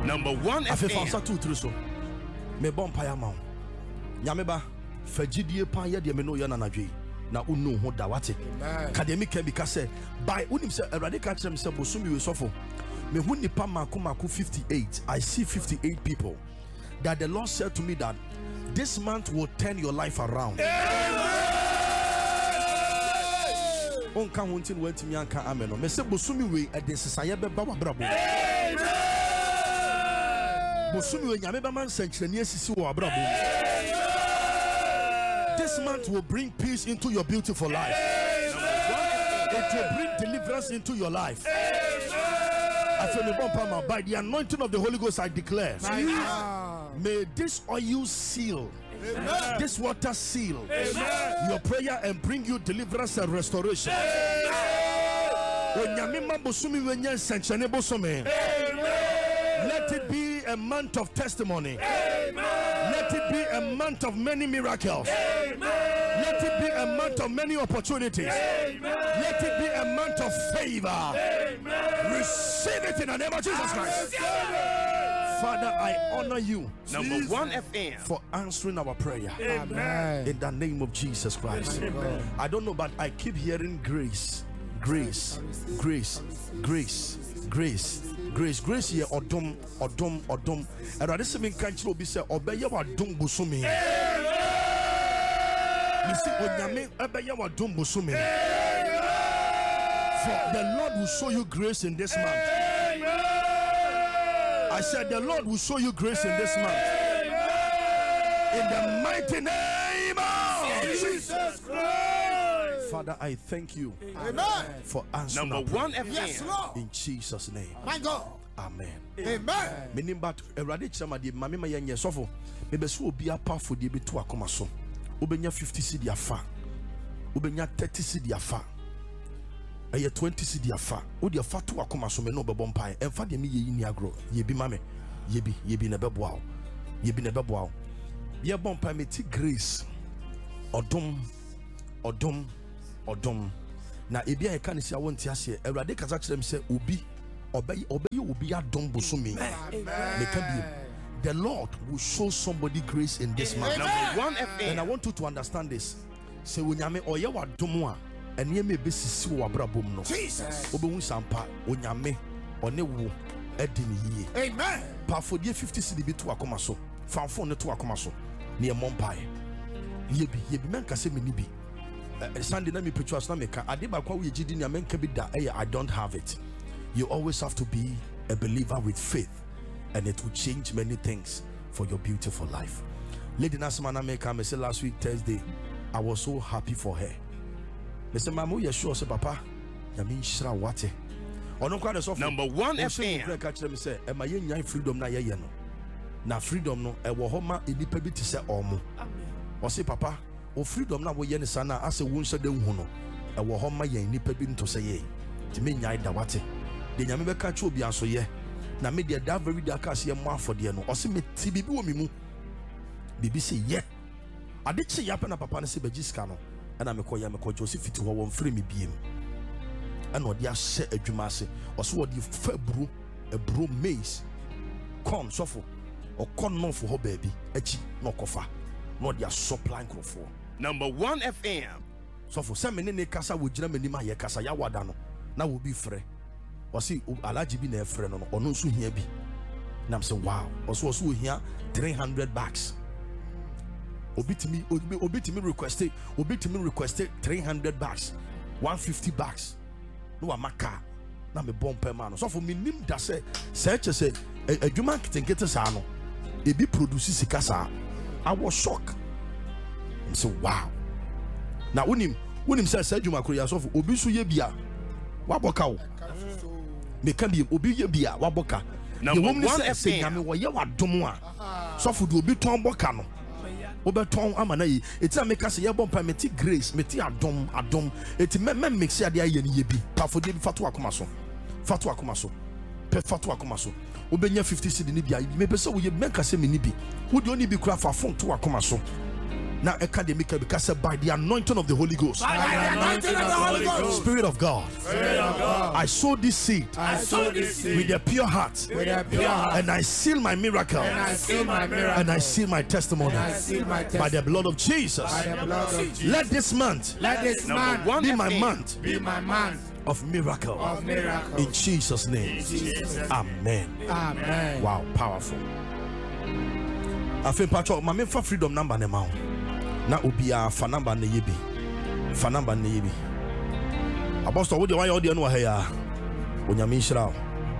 Number 1 Afi FM. fansa 2 3 so. Me bon pa ya ma. Nyameba fagidie pan ye de me no ye na nadwe. Na unu ho da wate. Academic can be kase by unim se erade ka kire me se bosumi we sofo. Me hu nipa mako 58. I see 58 people that the Lord said to me that this month will turn your life around. On kan wontin went me anka amen. Me se bosumi we edensesa ye beba wa brabo. Bosumi we nyame be man sankrani asisi wo brabo. This month will bring peace into your beautiful life. It will bring deliverance into your life. I feel me bumper by the anointing of the Holy Ghost. I declare, may this oil seal, this water seal your prayer and bring you deliverance and restoration. Let it be a month of testimony. Let it be a month of many miracles. Let it be a month of many opportunities. Let it be a month of favor. Receive it in the name of Jesus Christ. Father, I honor you. Number 1 FM. For answering our prayer. Amen. In the name of Jesus Christ. I don't know, but I keep hearing grace. Grace. Grace. Grace. Grace. Grace here odom. Erade se me kan kire obi se obeye wadom bosome. You see onyame obeye wadom bosome. For the Lord will show you grace in this month. I said the Lord will show you grace in this month. In the mighty name of Jesus Christ. Father, I thank you. Amen. For answering Number 1 FM. Yes, Lord. in Jesus' name. My God. Amen. Amen. Meaning but erade chama de mame ma yenye sofo me be so obi apa for de betu akoma so obenya 50 cedi afa obenya 30 cedi afa eye 20 cedi afa o de afa to akoma so me no bebo mpa emfa de me yeyi ni agro ye bi mame ye bi na bebo awo ye bi na bebo awo ye bon mpa me ti grace odom na ebi an kan si awon ti ase erade kasa kire me se obi obey adom bosome. The Lord will show somebody grace in this month. Number 1 FM. And I want you to understand this. Say onyame oye wadom a ene me be sisi wo abrabom no. Jesus. Obehu sampa onyame one wo edini yie. Amen. Pafodie 50 cedi bi to akoma so. Fanfo ne to akoma so. Ne emompai. Yebi menka se me ni bi. Sunday na me preach na me ka adeba kwa wo yegidi ne menka bi da I don't have it. You always have to be a believer with faith, and it will change many things for your beautiful life. Lady Nasamana Meka, me say last week Thursday, I was so happy for her. Me say mamu ye sure say papa, ya min shra wate. Ono kwa de so Number 1 FM. Me say e ma ye nyan freedom na ye no. Na freedom no e wo ho ma enipa bi ti say omo. Amen. O say papa, o freedom na wo ye ne sana ase wo nso de hu no. E wo ho ma ye enipa bi nto say ye. Ti me nyan da wate. The nyame beka cho obi aso ye na me de da very dark as ye mo afode no o se me ti bibi wo mi mu bibi se ye ade che ya pa na papa ne se bagiska no na me ko Joseph fiti ho won free me biem na odi ahye adwuma ase o so odi fa ebro maize corn sofo o corn no for ho baby achi no kofa no odi supply crofo. Number 1 FM. Sofo se me ne kasa wo gina mani ma ye kasa ya wada no na wo bi frɛ o si alaji bi na efre no ono nso hia bi nam say wow o so hia 300 bucks obitimi request 300 bucks 150 bucks no amaka na me bomper man so for minim da say say adwuma kitenkete sa no ebi produce sika sa I was shocked. I say wow na unim say adwuma kro ya so for obi so ye bia waboka wo me can be obi ye bia waboka Number 1 FM. Nyame wo ye wadom a so for do obi ton boka no obeton amana yi eti ameka se ye bompa meti grace meti adom eti me mix ya de aye ne ye bi pafode bi fatu akoma so pe fatu akoma so obenya 50 cedi ne bia me pese wo ye menka se me ni bi wo de oni bi kura fa fon to akoma so Now academic because by the anointing of the Holy Ghost, By the anointing of the Holy Ghost. Spirit of God, Spirit of God. I sow this seed I sow this seed with a pure heart, with a pure heart. and I seal my miracle, And I seal my miracle. and I seal my testimony And I seal my by testimony. the blood of Jesus. By the blood of Jesus. Let this month Let this man one be my FM. month be my man of miracle. of miracles. In Jesus' name. Amen. Amen. Wow, powerful. I feel patcho, my for freedom number now. Na obia fa number na yebi. Fa number na yebi. Apostle, what do you want to know here? Onyame nhyira.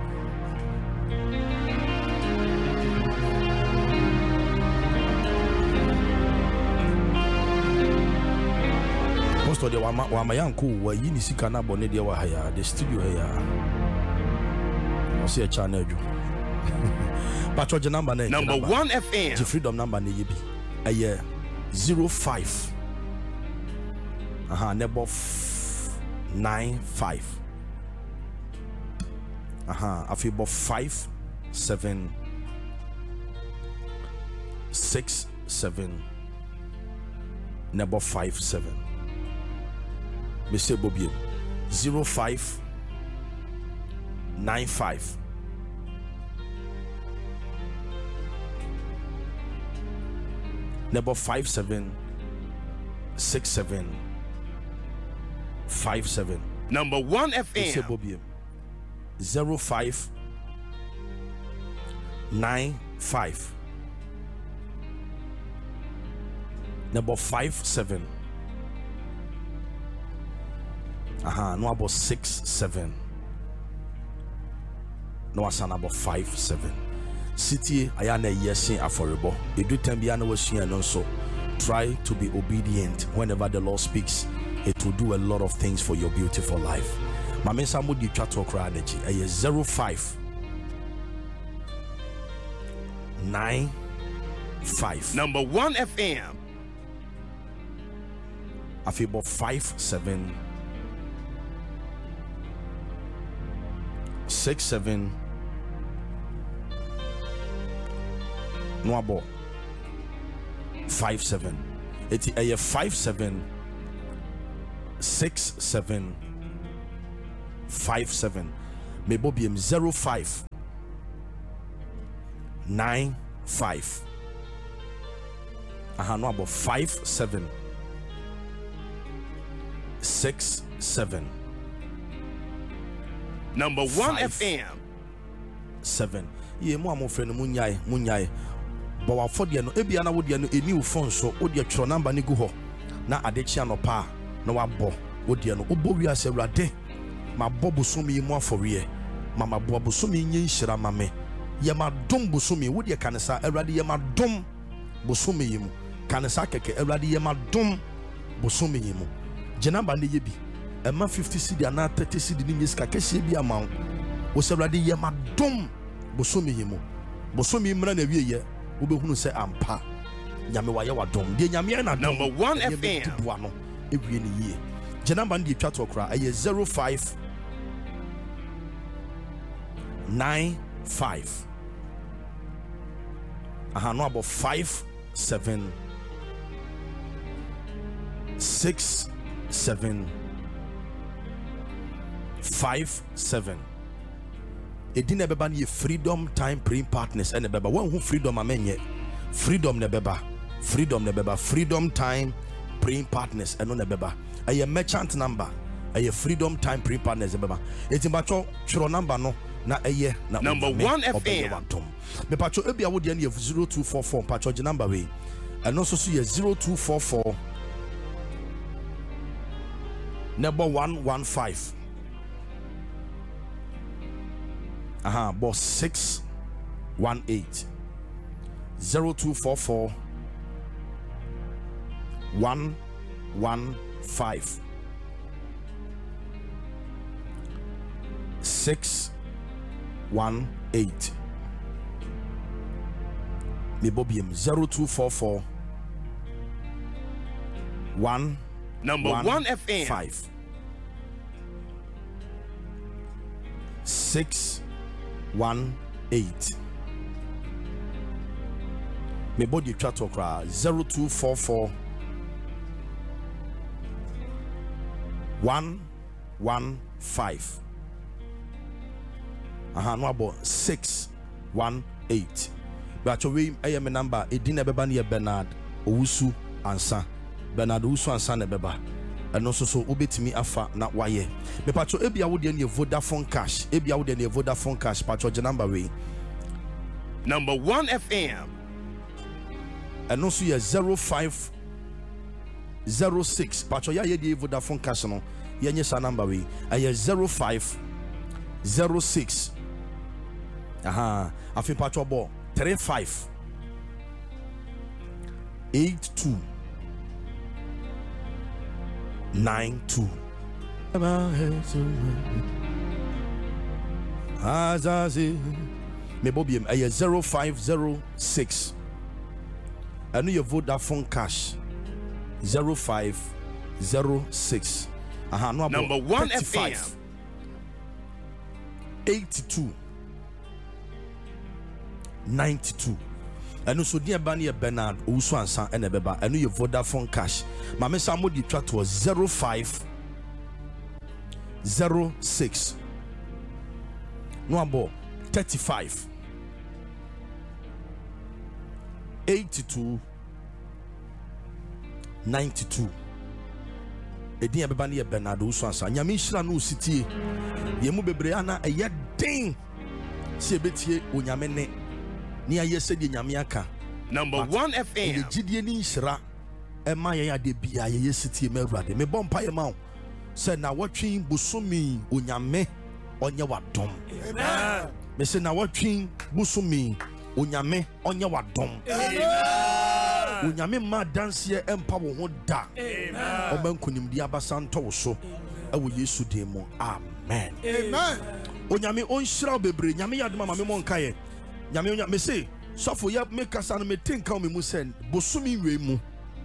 Apostle, the wama yanku wa yini sika na bone de wa haya, the studio here. I see a channel you. Patcho the number na. Number 1 FM. The freedom number na yebi. Aye 05 nebo 95 afi bo 5767 nebo 57 me say bobie 0595 nebo 576757. Number 1 Say FM. bobie 0595 nebo 57 no about 67 no asana about 57 city ayana yesin affordable edu tambia na wasua no so try to be obedient whenever the Lord speaks. It will do a lot of things for your beautiful life. Mame Samu di twa to kra energy 05 95 Number 1 FM. I feel about 57 67 no about 57 it's a 57 67 57 me bobium 05 95 no about 57 67 Number 1 Five. FM. 7 ye mo amofre no munyai but wa for de no ebia na wo de no eni wo phone so wo de tro number ni gu ho na adechia no pa na wa bo wo de no obo wi asewrade ma bo bosomi mu aforiye mama bo bosomi nye nhira mame ye ma dom bosomi wo de kanesa awrade ye ma dom bosomi yimu kanesa keke awrade ye ma dom bosomi yimu jenamba ne ye bi ema 50 cedi na 30 cedi ni nyeska kese bi ama wo sewrade ye ma dom bosomi yimu bosomi mra na wie ye wo behunu se ampa nyame wa ye wa dom de nyame na dom Number 1 FM. boa no ewie ne yie jenamba ne twa to kra aye 05 95 no about 57 67 57 edina beba ne freedom time praying partners and beba one who freedom amenye freedom ne beba freedom time praying partners and no beba a merchant number a freedom time praying partners beba etimbacho chro number no na eye na Number 1 FM. me pacho ebia wo de ne 0244 pacho je number we and also so ye 0244 number 115 but 618 0244 115 618 me bobium 0244 Number 1 FM. 5 618 me body chat okra 0244 115. No about 618. But we am a number. It didn't ever be Bernard Owusu Ansa. Bernard Owusu Ansa nebeba. And also so ubit me afa na waye. Me pacho ebi awudi any Vodafone cash. Ebi awudi any Vodafone cash. Pacho the number way. Number 1 FM. And also ye 0506. Pacho ya ye di Vodafone cash no. Ye nye sa number way. Aye 0506. Afi pacho bo 35 82 92. Me bobi a 0506. I know your Vodafone cash 0506. No number 1 FM. 82 92. And so dear Bani Bernard Owusu Ansa and Ebeba. I know your Vodafone cash. Mama Samudi track was 0506. No about 35 82 92. Edi Ebeba ni Bernard Owusu Ansa. Nyame hira no city. Yemu bebre ana eye den. Si ebetie onyame ne. Number 1 FM. Jidie ni nhira ema ye ade bia ye sitie mawrade me bompa ye ma se na watwin busumi onyame onye wadom. Amen. Me se na watwin busumi onyame onye wadom. Amen. Onyame ma danse empa wo ho da. Amen. Obankunim di abasanto wo so ewo Yesu de mo. Amen. Amen. Onyame onhyira bebre nyame yadoma ma me monkaye. Nyame me say sofo ya make us and me think how me mu send bosumi we mu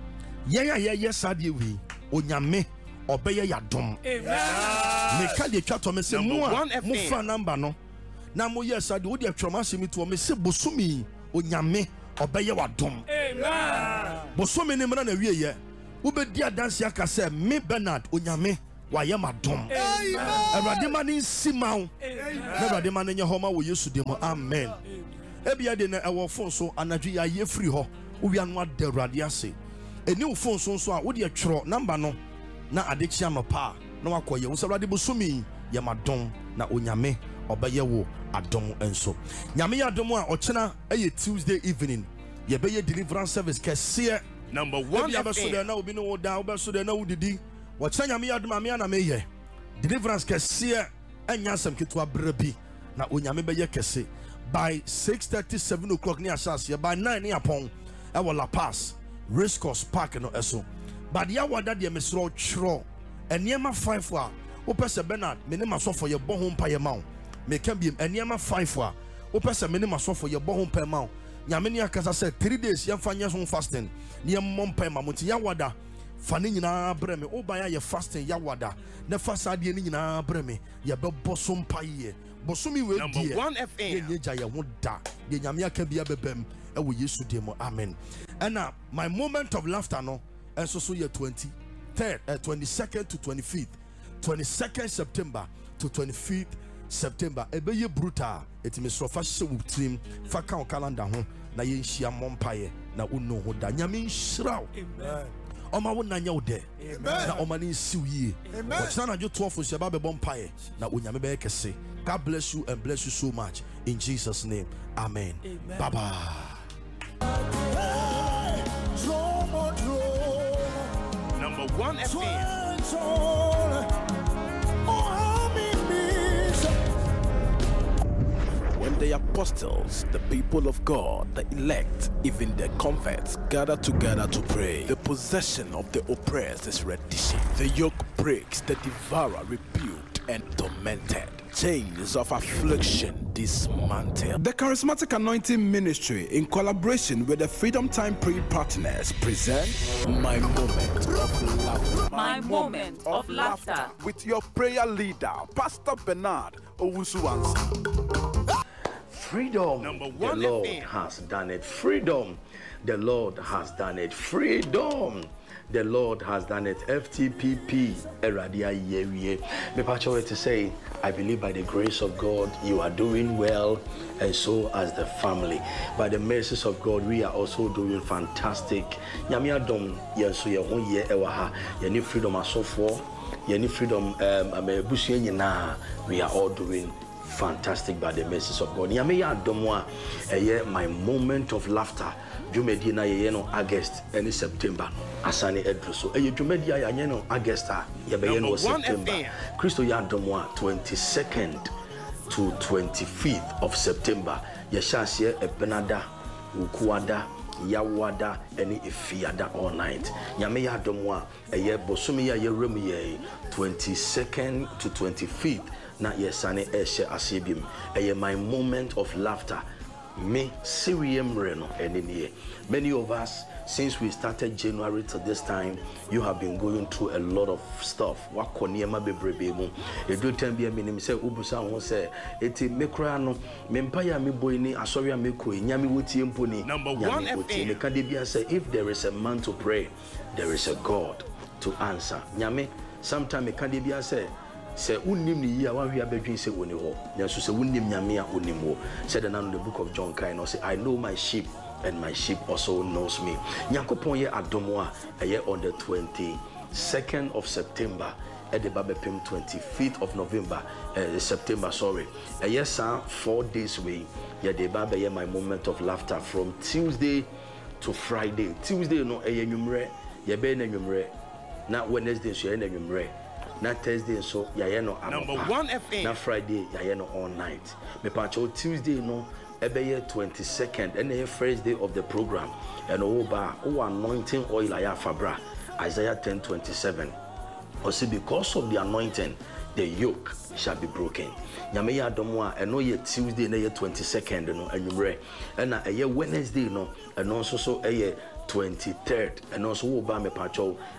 ye sade we onyame obeye yadom. Amen. Me ka de twato me say mu fa number no na mo ye sade wo de atwoma se mi to me say bosumi onyame obeye wadom. Amen. Bosumi ne mra na wie ye wo be di adanse aka say me Bernard onyame waye madom. Amen. Awurade ma ne nsimaw. Amen. Na awurade ma ne nye homa wo Yesu de mo. Amen. Ebia de na ewo phone so anadwo ya ye free ho wo wia no ade awurade ase eni wo phone so a wo de tworo number no na adekya no pa na wakoye wo awurade bosumi ye madom na onyame obeye wo adom enso nyame ya adom a ochena eye Tuesday evening ye be ye deliverance service kese number 1 ya be so de na obi no wo da wo be so de na wo didi wo chena nyame ya adom a me na me ye deliverance kese anya asem ketua brabi na onyame be ye kese by 6:30, 7 o'clock near Sasia, by 9 near Pong, I will La Paz, Race Course Park and eso. But the hour that you miss road chro, and near my 5 hour, Opesa Bernard, minimum so for your bohom pay amount. May can be a near my 5 hour, Opesa minimum so for your bohom pay amount. Yaminia Casa said 3 days, young fanyas home fasting, near Mom Pemamuti Yawada, Fanina Breme, oh by your fasting Yawada, the fasadi in Breme, Yabel Bosom Paye. Bosumi we number 1 FM. Ye jaya wonda. Ye nyamia can be a bebem. And we used to demo. Amen. And now my moment of laughter no. And so year 23rd, 22nd to 25th, 22nd September to 25th September. Ebe ye brutal. It me so fast so team. Faka o calendar ho. Na ye nshia mompaye. Na uno ho da. Nyame nshiraw. Amen. Oma wona nya ode na oma ni siw yi ochana na jo 12 so ba be bompaye na onyame be kese. God bless you and bless you so much in Jesus name. Amen. Bye bye. Number 1 FM. When the apostles, the people of God, the elect, even the converts gather together to pray, the possession of the oppressed is reddition. The yoke breaks, the devourer rebuked and tormented. Chains of affliction dismantled. The Charismatic Anointing Ministry, in collaboration with the Freedom Time Prayer Partners, present My Moment of Laughter. My Moment of Laughter. With your prayer leader, Pastor Bernard Owusu Ansa. freedom. Number The 1 Lord FM. has done it. Freedom. The Lord has done it. Freedom. The Lord has done it. FTPP. Eradia Yewie. Me pacho to say, I believe by the grace of God, you are doing well, and so as the family. By the mercies of God, we are also doing fantastic. Nyame adom yenso ye ho ye ewa ye ni freedom asofo, ye ni freedom amebusu nyina. We are all doing fantastic by the mercies of God. Nyame ya adom a my moment of laughter. Jumedi na ye no August and September. Asani Edruso. Jumedi ya no August ye be no September. Christo ya domwa 22nd to 25th of September. Ye shasye ebenada ukuada yawada eni ifiada all night. Nyame ya domwa bosumi ya remu ye 22nd to 25th na ye sane eshe asibim. My moment of laughter. Me Syrian Reno and many of us, since we started January to this time, you have been going through a lot of stuff. What koniema bebrebe e do time be me say ubusa won say eti mekra no mempaya me boy ni asori me ko nyame wotie mponi Number 1 FM. me can be say if there is a man to pray, there is a God to answer. Nyame sometime me can be say say unnim ni yi a wan hwe abadwin say woni ho nso say unnim nyame a onim ho said the book of John kind no say I know my sheep and my sheep also knows me. Nyankopon ye adomo a on the 22nd of September at the Babepim 25th of November September sorry yes 4 days away ye the Baba ye my moment of laughter from Tuesday to Friday. Tuesday no enwumre ye be na enwumre na Wednesday so ye na enwumre na Thursday so ya no Number 1 FM. na Friday ya no all night. Me pacho Tuesday no ebe 22nd and the first day of the program and over anointing oil ya fabra Isaiah 10:27. Also because of the anointing the yoke shall be broken. Nyame ya domo a eno ye Tuesday na ye 22nd no anwumre and na ye Wednesday no eno so 23rd and also wo ba me pacho